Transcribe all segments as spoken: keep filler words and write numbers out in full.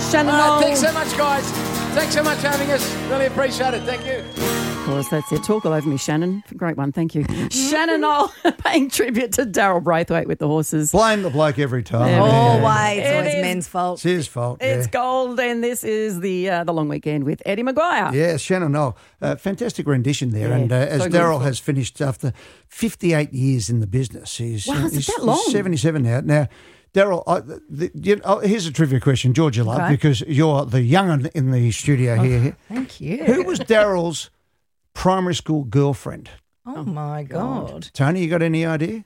Shannon All right, Knoll. thanks so much, guys. Thanks so much for having us. Really appreciate it. Thank you. Of course, that's it. Talk all over me, Shannon. Great one, thank you. Shannon Knoll paying tribute to Daryl Braithwaite with the horses. Blame the bloke every time. Yeah. Always, It it's always is- men's fault. It's his fault. It's yeah. gold, and this is the uh, the long weekend with Eddie Maguire. Yeah, Shannon Knoll. Uh, fantastic rendition there. Yeah, and uh, as so Daryl good. has finished after fifty-eight years in the business, he's, Wow, is it he's, that he's long? seventy-seven now. Now, Daryl, I- the- you know, oh, here's a trivia question, Georgia Love, Okay. because you're the young un in the studio here. Thank you. Who was Daryl's primary school girlfriend? Oh, my God. Tony, you got any idea?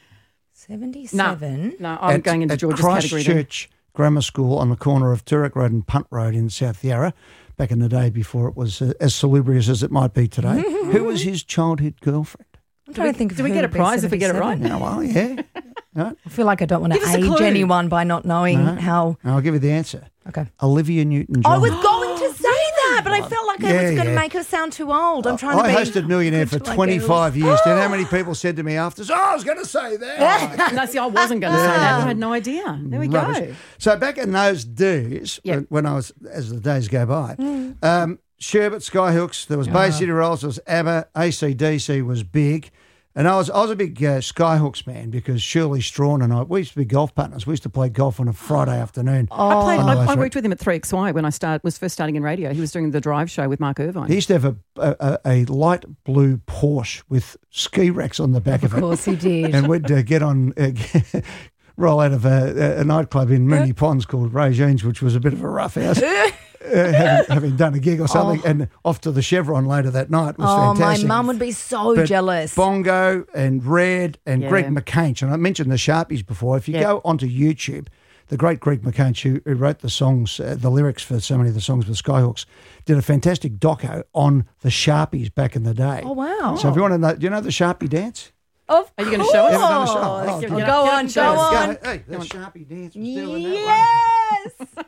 seventy-seven. No, I'm At- going into at George's category then. Christchurch Grammar School on the corner of Turek Road and Punt Road in South Yarra, back in the day before it was uh, as salubrious as it might be today. Who was his childhood girlfriend? I'm trying to think of do we who get a would be prize if we get it right? seventy-seven. Oh, well, yeah. No, I feel like I don't want to Give us a age clue. anyone by not knowing No. how. I'll give you the answer. Okay. Olivia Newton-John. I was going to say that, but I felt like I Yeah, was going to yeah. make her sound too old. I'm trying to I be. hosted Millionaire for good to my twenty-five girls. years. Do you know how many people said to me after, oh, I was going to say that. No, see, I wasn't going to say that. I had no idea. There we Rubbish. go. So back in those days, Yep. when, when I was, as the days go by, um, Sherbet, Skyhooks, there was Bay City Rolls, there was ABBA, A C D C was big. And I was I was a big uh, Skyhooks man because Shirley Strawn and I, we used to be golf partners. We used to play golf on a Friday afternoon. I, played, Oh, I, that's I right. worked with him at three X Y when I start, was first starting in radio. He was doing the drive show with Mark Irvine. He used to have a, a, a light blue Porsche with ski racks on the back of, Of it. course he did. And we'd uh, get on, uh, roll out of a, a nightclub in Mooney Ponds called Regine's, which was a bit of a rough house, uh, having, having done a gig or something, Oh. and off to the Chevron later that night was Oh, my fantastic. mum would be so But jealous. Bongo and Red and Yeah. Greg McCainch, and I mentioned the Sharpies before. If you Yeah. go onto YouTube, the great Greg McCainch, who, who wrote the songs, uh, the lyrics for so many of the songs with Skyhooks, did a fantastic doco on the Sharpies back in the day. Oh, wow. So if you want to know, do you know the Sharpie dance? Of Are you going to show us? You haven't done a show? course. Oh, Get- oh, get Go up- get up on, and show go us. on. Hey, the Sharpie dance was doing that one. Yes.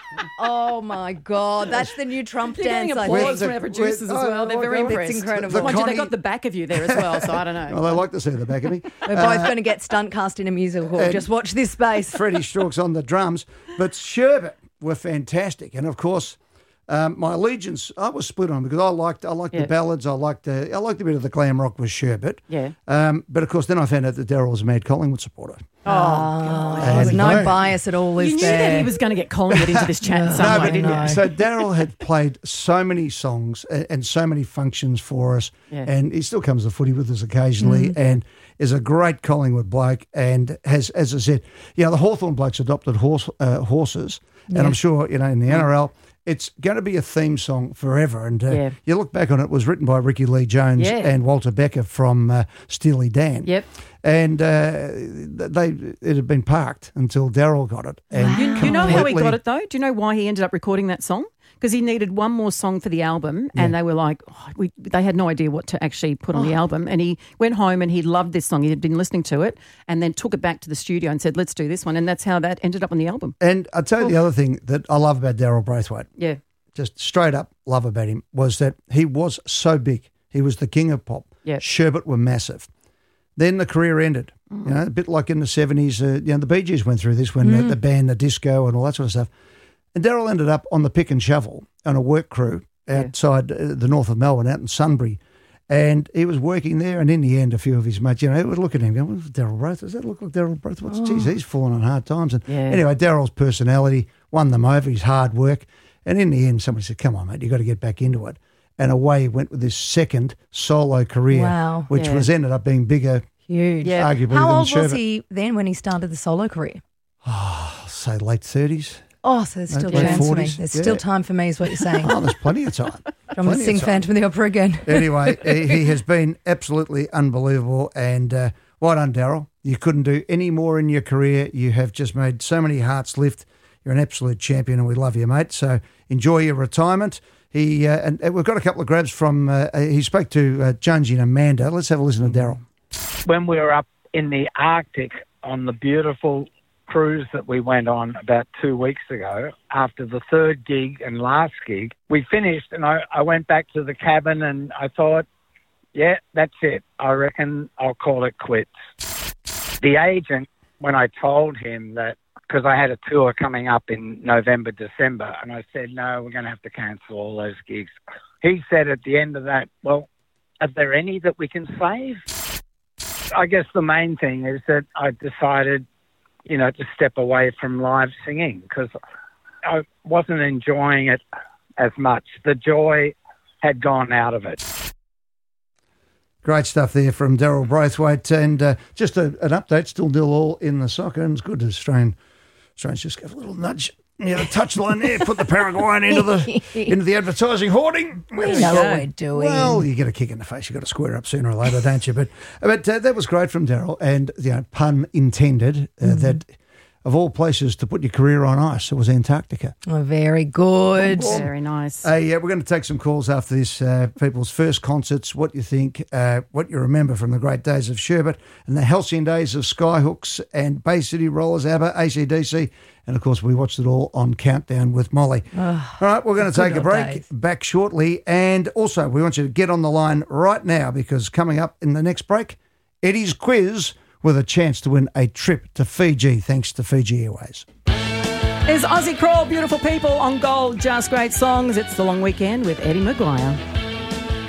Oh my God, that's the new Trump You're dance. getting I applause think. the- from our producers as with- well. oh, They're oh, very God. impressed. It's incredible. The Mind you, they Connie- got the back of you there as well, so I don't know. Well, they like to see the back of me. We're both going to get stunt cast in a musical. and- Just watch this space. Freddie Strauch's on the drums, but Sherbet were fantastic, and of course, um, my allegiance I was split on because I liked I liked Yeah. the ballads, I liked uh, I liked a bit of the glam rock with Sherbet. Yeah. Um, but of course, then I found out that Daryl was a Mad Collingwood supporter. Oh, There's And- no No. bias at all, is You knew there? that he was going to get Collingwood into this chat in some No, way, but didn't no. you? So Daryl had played so many songs and, and so many functions for us, Yeah. and he still comes to footy with us occasionally, and is a great Collingwood bloke, and has, as I said, you know, the Hawthorn blokes adopted horse uh, horses, and I'm sure you know in the N R L. It's going to be a theme song forever, and uh, Yeah. you look back on it, it was written by Ricky Lee Jones Yeah. and Walter Becker from uh, Steely Dan. Yep. And uh, they it had been parked until Daryl got it. And You, you know how he completely- got it though? Do you know why he ended up recording that song? Because he needed one more song for the album, and they were like, oh, we, they had no idea what to actually put on the album. And he went home and he loved this song. He had been listening to it, and then took it back to the studio and said, "Let's do this one." And that's how that ended up on the album. And I'll tell you the other thing that I love about Daryl Braithwaite, Yeah, just straight up love about him, was that he was so big. He was the king of pop. Yep. Sherbet were massive. Then the career ended. You know, a bit like in the seventies, uh, you know, the Bee Gees went through this when the, the band, the disco and all that sort of stuff. And Daryl ended up on the pick and shovel on a work crew outside uh, the north of Melbourne, out in Sunbury. And he was working there, and in the end, a few of his mates, you know, would look at him going, "What's Daryl Braithwaite? Does that look like Daryl Braithwaite? Geez, he's fallen on hard times." And Yeah. anyway, Daryl's personality won them over, his hard work. And in the end, somebody said, "Come on, mate, you've got to get back into it." And away he went with this second solo career, Wow. which Yeah. was ended up being bigger, Huge. Yeah. arguably, How than old Sherbet. was he then when he started the solo career? I'll say late thirties. Oh, so there's still Late chance for me. forties, There's yeah. still time for me, is what you're saying. Oh, there's plenty of time. I'm going Plenty to of sing time. Phantom of the Opera again. Anyway, he, he has been absolutely unbelievable, and uh, well done, Daryl. You couldn't do any more in your career. You have just made so many hearts lift. You're an absolute champion, and we love you, mate. So enjoy your retirement. He uh, and, and we've got a couple of grabs from. Uh, he spoke to uh, Jonesy and Amanda. Let's have a listen to Daryl. When we were up in the Arctic on the beautiful cruise that we went on about two weeks ago, after the third gig and last gig, we finished and I, I went back to the cabin and I thought, yeah, that's it. I reckon I'll call it quits. The agent, when I told him that because I had a tour coming up in November, December, and I said, no, we're going to have to cancel all those gigs. He said at the end of that, well, are there any that we can save? I guess the main thing is that I decided, you know, to step away from live singing because I wasn't enjoying it as much. The joy had gone out of it. Great stuff there from Daryl Braithwaite. And uh, just a, an update, still nil all in the soccer. And it's good to Australian, Australians just give a little nudge near the touchline there, put the Paraguayan into the into the advertising hoarding. We know what we're doing. Well, you get a kick in the face. You've got to square up sooner or later, don't you? But but uh, that was great from Daryl. And, you know, pun intended, uh, mm. that of all places to put your career on ice, it was Antarctica. Oh, very good. Oh, very nice. Uh, yeah, we're going to take some calls after this. Uh, people's first concerts, what you think, uh, what you remember from the great days of Sherbet and the halcyon days of Skyhooks and Bay City Rollers, ABBA, A C D C. And, of course, we watched it all on Countdown with Molly. Oh, all right, we're going to take a break, days. Back shortly. And also, we want you to get on the line right now because coming up in the next break, Eddie's quiz with a chance to win a trip to Fiji thanks to Fiji Airways. There's Aussie Crawl, Beautiful People on Gold, Just Great Songs. It's the long weekend with Eddie Maguire.